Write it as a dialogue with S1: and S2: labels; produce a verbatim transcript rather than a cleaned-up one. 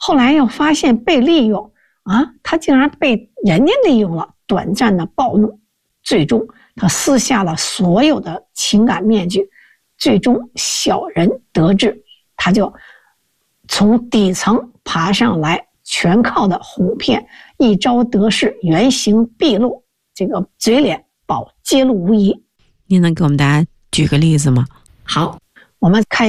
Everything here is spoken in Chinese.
S1: 后来又发现被利用啊，他竟然被人家利用了，短暂的暴怒，最终他撕下了所有的情感面具，最终小人得志，他就从底层爬上来，全靠的哄骗，一朝得势，原形毕露，这个嘴脸保揭露无遗。
S2: 您能给我们大家举个例子吗？
S1: 好，我们看